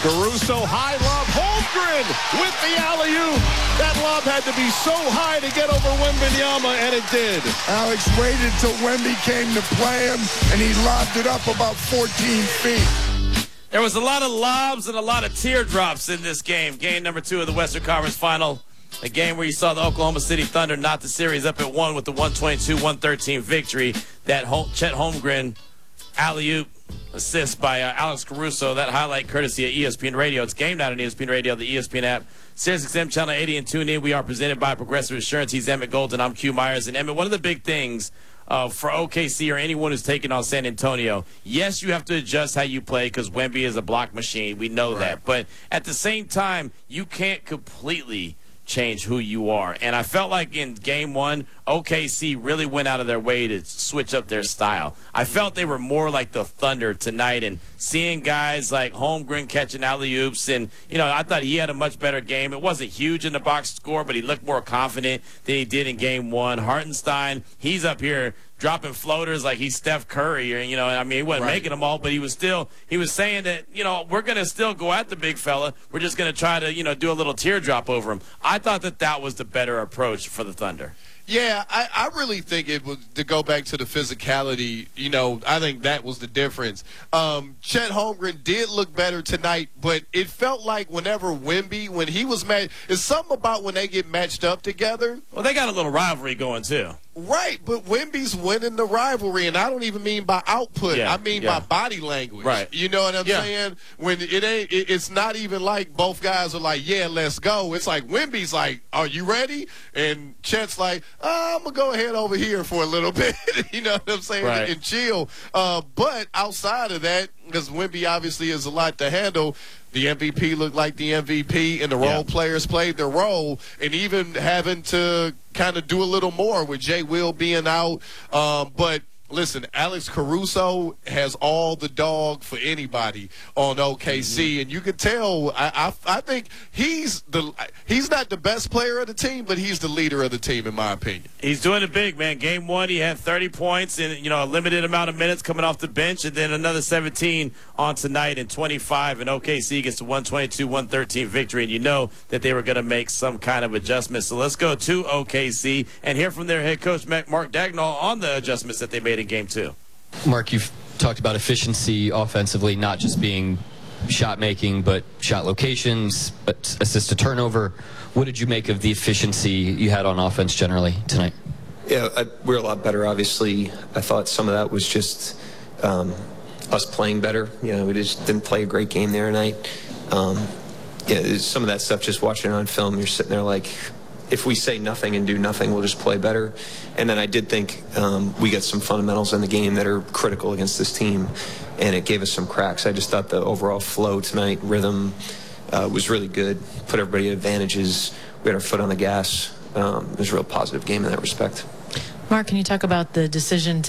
Caruso, high lob, Holmgren with the alley-oop. That lob had to be so high to get over Wembanyama, and it did. Alex waited till Wemby came to play him, and he lobbed it up about 14 feet. There was a lot of lobs and a lot of teardrops in this game. Game number 2 of the Western Conference Final. A game where you saw the Oklahoma City Thunder knock the series up at 1 with the 122-113 victory. That Chet Holmgren alley-oop assist by Alex Caruso. That highlight courtesy of ESPN Radio. It's Game Night on ESPN Radio, the ESPN app, SiriusXM Channel 80, and tune in. We are presented by Progressive Insurance. He's Emmett Golden. I'm Q Myers. And Emmett, one of the big things for OKC or anyone who's taking on San Antonio, yes, you have to adjust how you play because Wemby is a block machine. We know that. But at the same time, you can't completely change who you are. And I felt like in game 1, OKC really went out of their way to switch up their style. I felt they were more like the Thunder tonight, and seeing guys like Holmgren catching alley-oops, and, you know, I thought he had a much better game. It wasn't huge in the box score, but he looked more confident than he did in game 1. Hartenstein, he's up here dropping floaters like he's Steph Curry, or, you know, I mean, he wasn't making them all, but he was saying that, you know, we're going to still go at the big fella. We're just going to try to, you know, do a little teardrop over him. I thought that was the better approach for the Thunder. Yeah, I really think it was, to go back to the physicality, you know, I think that was the difference. Chet Holmgren did look better tonight, but it felt like whenever Wemby, when he was matched, it's something about when they get matched up together. Well, they got a little rivalry going, too. Right, but Wemby's winning the rivalry, and I don't even mean by output. I mean by body language. Right. You know what I'm saying? When it's not even like both guys are like, yeah, let's go. It's like Wemby's like, are you ready? And Chet's like, I'm going to go ahead over here for a little bit. You know what I'm saying? Right. And chill. But outside of that, because Wemby obviously is a lot to handle, the MVP looked like the MVP, and the role players played their role, and even having to kind of do a little more with Jay Will being out. But listen, Alex Caruso has all the dog for anybody on OKC, and you can tell. I think he's not the best player of the team, but he's the leader of the team, in my opinion. He's doing it big, man. Game 1, he had 30 points in, you know, a limited amount of minutes coming off the bench, and then another 17 on tonight and 25. And OKC gets the 122-113 victory, and you know that they were going to make some kind of adjustment. So let's go to OKC and hear from their head coach, Mark Daigneault, on the adjustments that they made in Game 2. Mark, you've talked about efficiency offensively, not just being shot making, but shot locations, assist to turnover. What did you make of the efficiency you had on offense generally tonight? Yeah, we're a lot better, obviously. I thought some of that was just us playing better. You know, we just didn't play a great game there tonight. Yeah, some of that stuff, just watching it on film, you're sitting there like, if we say nothing and do nothing, we'll just play better. And then I did think we got some fundamentals in the game that are critical against this team, and it gave us some cracks. I just thought the overall flow tonight, rhythm, was really good. Put everybody at advantages. We had our foot on the gas. It was a real positive game in that respect. Mark, can you talk about the decision to